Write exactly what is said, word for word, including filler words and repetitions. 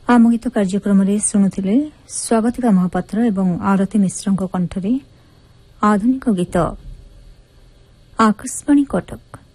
आम गीत कार्यक्रम शुणुले स्वागतिका महापात्र एवं आरती मिश्र कंठरे आधुनिक गीत आकाशवाणी कटक।